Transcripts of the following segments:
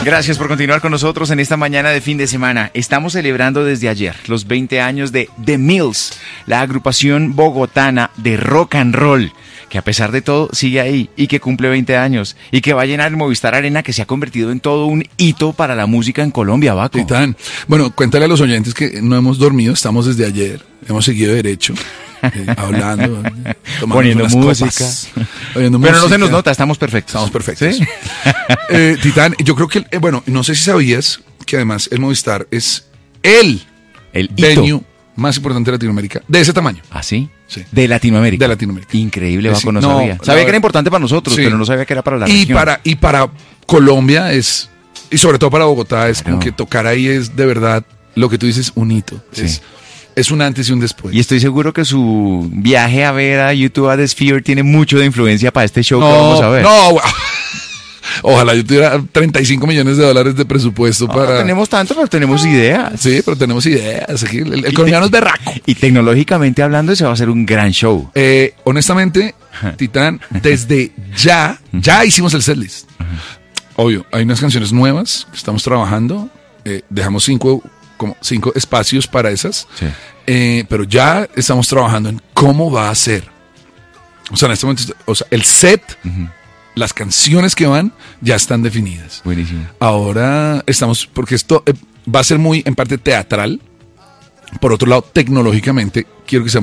Gracias por continuar con nosotros en esta mañana de fin de semana. Estamos celebrando desde ayer los 20 años de The Mills, la agrupación bogotana de rock and roll, que a pesar de todo sigue ahí y que cumple 20 años y que va a llenar el Movistar Arena, que se ha convertido en todo un hito para la música en Colombia, Baco. Titán. Bueno, cuéntale a los oyentes que no hemos dormido, estamos desde ayer, hemos seguido derecho, hablando, poniendo música. Pero no se nos nota, estamos perfectos. Estamos perfectos. ¿Sí? Titán, yo creo que, bueno, no sé si sabías que además el Movistar es el venue más importante de Latinoamérica, de ese tamaño. ¿Ah, sí? Sí. De Latinoamérica. De Latinoamérica. Increíble, Baco, no no, sabía. Sabía que era importante para nosotros, sí, pero no sabía que era para la región. Y para Colombia es, y sobre todo para Bogotá, es Claro. como que tocar ahí es de verdad lo que tú dices, un hito. Sí. Es un antes y un después. Y estoy seguro que su viaje a ver a YouTube a The Sphere tiene mucho de influencia para este show que vamos a ver. No, ojalá yo tuviera 35 millones de dólares de presupuesto para... No tenemos tanto, pero tenemos ideas. Sí, pero tenemos ideas. Aquí el colombiano es berraco. Y tecnológicamente hablando, ese va a ser un gran show. Honestamente, Titán, desde ya hicimos el setlist. Obvio, hay unas canciones nuevas que estamos trabajando. Dejamos cinco espacios para esas. Sí. Pero ya estamos trabajando en cómo va a ser. O sea, en este momento, el set, las canciones que van, ya están definidas. Buenísimo. Ahora estamos, porque esto va a ser muy, en parte, teatral. Por otro lado, tecnológicamente, quiero que sea,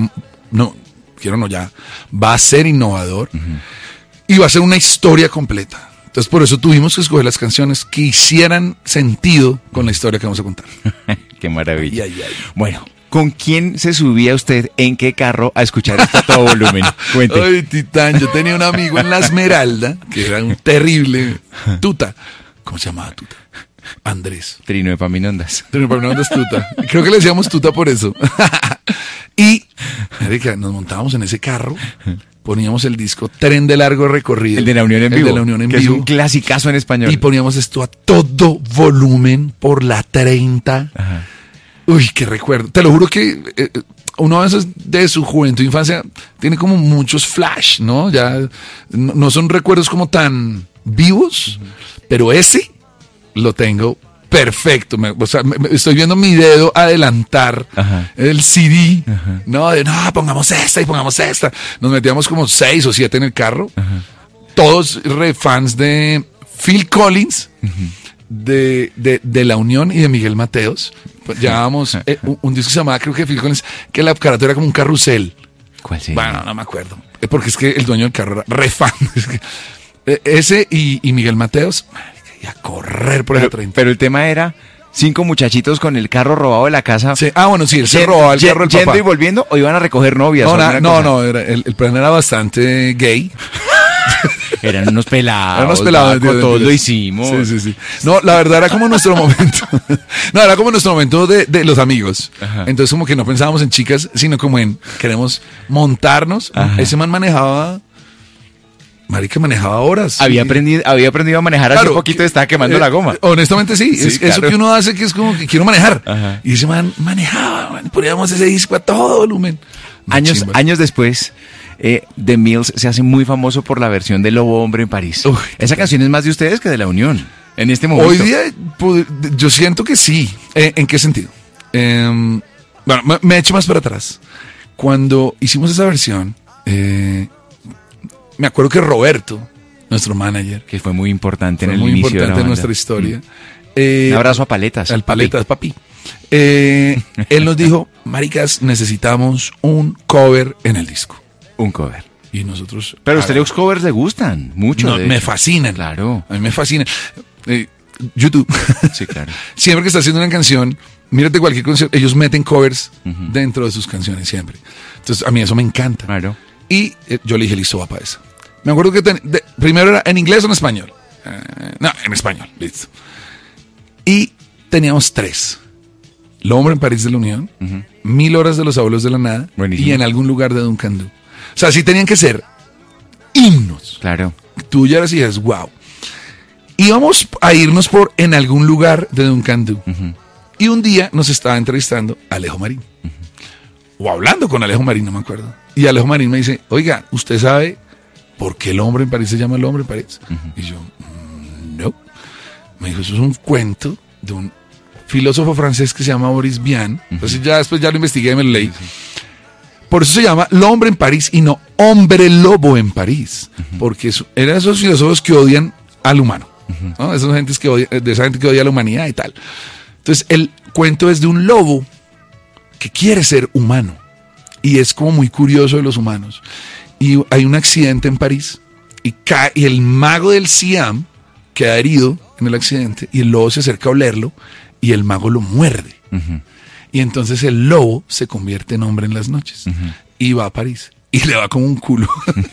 ya, va a ser innovador. Y va a ser una historia completa. Entonces, por eso tuvimos que escoger las canciones que hicieran sentido con la historia que vamos a contar. Qué maravilla. Ay. Bueno, ¿con quién se subía usted en qué carro a escuchar esto a todo volumen? Cuente. Ay, Titán, yo tenía un amigo en La Esmeralda, que era un terrible tuta. ¿Cómo se llamaba tuta? Andrés. Trino de Paminondas. Trino de Paminondas tuta. Creo que le decíamos tuta por eso. Y, marica, nos montábamos en ese carro, poníamos el disco Tren de Largo Recorrido. El de La Unión en Vivo. El de La Unión en que Vivo. Es un clasicazo en español. Y poníamos esto a todo volumen por la 30. Ajá. Uy, qué recuerdo. Te lo juro que uno a veces de su juventud, infancia, tiene como muchos flash, ¿no? Ya no son recuerdos como tan vivos, pero ese lo tengo perfecto. Estoy viendo mi dedo adelantar el CD, ¿no? Pongamos esta y pongamos esta. Nos metíamos como 6 o 7 en el carro. Todos fans de Phil Collins, de La Unión y de Miguel Mateos. Llevábamos un disco que se llamaba, creo que Phil Collins, que la carátula era como un carrusel. ¿Cuál sí? Bueno, no me acuerdo. Porque es que el dueño del carro era re fan. Ese y Miguel Mateos, y a correr por esa 30. Pero el tema era 5 muchachitos con el carro robado de la casa. Sí. Ah, bueno, sí, él se robaba el carro del papá. ¿Yendo y volviendo o iban a recoger novias? No, el plan era bastante gay. Eran unos pelados. Eran unos pelados. Baco, todos lo hicimos. Sí. No, la verdad era como nuestro momento. Era como nuestro momento de los amigos. Ajá. Entonces como que no pensábamos en chicas, sino como en queremos montarnos. Ajá. Ese man manejaba... Marica, manejaba horas. Había aprendido a manejar hace poquito, estaba quemando la goma. Honestamente sí, es claro. Eso que uno hace que es como que quiero manejar. Ajá. Y ese man manejaba, poníamos ese disco a todo volumen. Años después, The Mills se hace muy famoso por la versión de Lobo Hombre en París. Esa canción es más de ustedes que de La Unión, en este momento. Hoy día, yo siento que sí. ¿En qué sentido? Bueno, me echo más para atrás. Cuando hicimos esa versión, me acuerdo que Roberto, nuestro manager, que fue muy importante en el muy inicio importante de en nuestra historia. Un abrazo a Paletas. Al Paletas, papi. Él nos dijo, maricas, necesitamos un cover en el disco. Un cover. Y nosotros... Pero a usted los covers le gustan mucho. No, me fascinan. Claro. A mí me fascinan. YouTube. Sí, claro. Siempre que está haciendo una canción, mírate cualquier canción, ellos meten covers dentro de sus canciones siempre. Entonces, a mí eso me encanta. Claro. Y yo le dije, listo, va para eso. Me acuerdo que primero era en inglés o en español. No, en español, listo. Y teníamos 3. Lo Hombre en París de La Unión, 1000 horas de Los Abuelos de la Nada. Buenísimo. Y En algún lugar de Duncan Du. O sea, sí tenían que ser himnos. Claro. Tú ya eras y dices, wow. Íbamos a irnos por En algún lugar de Duncan Du. Y un día nos estaba entrevistando Alejo Marín. O hablando con Alejo Marín, no me acuerdo. Y Alejo Marín me dice, oiga, ¿usted sabe por qué El Hombre en París se llama El Hombre en París? Y yo, no. Me dijo, eso es un cuento de un filósofo francés que se llama Boris Vian. Entonces ya después ya lo investigué y me lo leí. Sí. Por eso se llama L'Hombre en París y no Hombre Lobo en París. Porque eran esos filósofos que odian al humano. ¿No? Esas gentes de esa gente que odia a la humanidad y tal. Entonces el cuento es de un lobo que quiere ser humano. Y es como muy curioso de los humanos. Y hay un accidente en París y el mago del Siam queda herido en el accidente y el lobo se acerca a olerlo y el mago lo muerde. Y entonces el lobo se convierte en hombre en las noches y va a París y le va como un culo.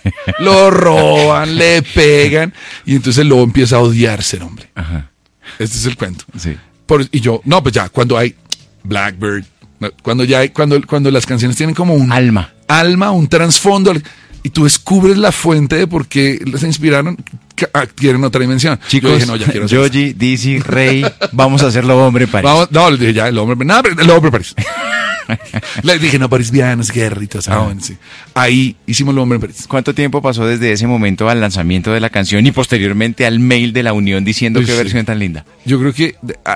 Lo roban, le pegan y entonces el lobo empieza a odiar ser hombre. Este es el cuento. Sí. Y yo, no, pues ya, cuando hay Blackbird, cuando las canciones tienen como un alma, un trasfondo, y tú descubres la fuente de por qué les inspiraron, adquieren otra dimensión. Chicos, yo dije, no, ya quiero Yogi, Dizzy, Rey, vamos a hacerlo hombre en París. No, les dije ya, el hombre en París. Les dije, no, París bien, es guerritas. Sí. Ahí hicimos el hombre en París. ¿Cuánto tiempo pasó desde ese momento al lanzamiento de la canción y posteriormente al mail de la Unión diciendo qué versión tan linda? Yo creo que,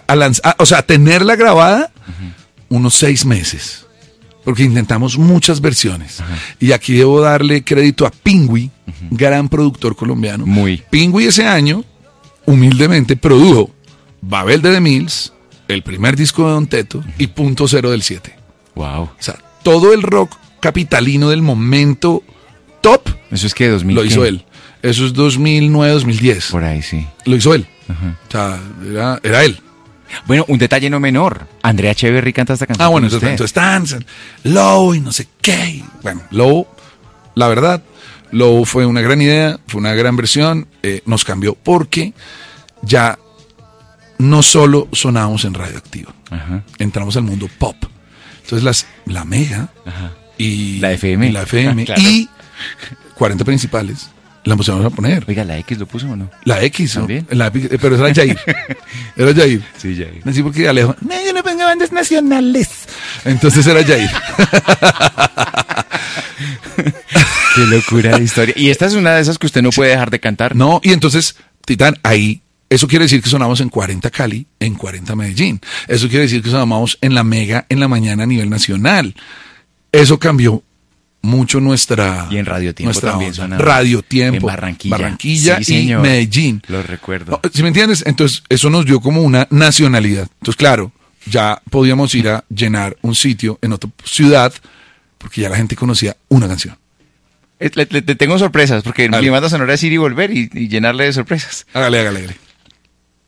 tenerla grabada, unos 6 meses. Porque intentamos muchas versiones. Y aquí debo darle crédito a Pingüi, gran productor colombiano. Pingüi ese año, humildemente, produjo Babel de The Mills, el primer disco de Don Teto y Punto Cero del 7. Wow. O sea, todo el rock capitalino del momento top. ¿Eso es que 2000? Lo hizo él. Eso es 2009, 2010. Por ahí, sí. Lo hizo él. O sea, era él. Bueno, un detalle no menor. Andrea Echeverry canta esta canción. Bueno, entonces están Low y no sé qué. Bueno, Low, la verdad, Low fue una gran idea, fue una gran versión. Nos cambió porque ya no solo sonábamos en Radioactiva. Entramos al mundo pop. Entonces la Mega y la FM, claro. Y 40 principales. La empezamos a poner. Oiga, ¿la X lo puso o no? La X, ¿también? ¿no? Pero era Jair. Era Jair. Sí, Jair. Así porque Alejo, no, yo no pongo bandas nacionales. Entonces era Jair. Qué locura de historia. Y esta es una de esas que usted no puede dejar de cantar. No, y entonces, Titán, ahí, eso quiere decir que sonamos en 40 Cali, en 40 Medellín. Eso quiere decir que sonamos en la Mega en la mañana a nivel nacional. Eso cambió mucho nuestra... Y en Radio Tiempo también suena. Radio Tiempo. En Barranquilla sí, y Medellín. Lo recuerdo. ¿Sí me entiendes? Entonces, eso nos dio como una nacionalidad. Entonces, claro, ya podíamos ir a llenar un sitio en otra ciudad porque ya la gente conocía una canción. Le tengo sorpresas, porque mi banda sonora es ir y volver y llenarle de sorpresas. Hágale.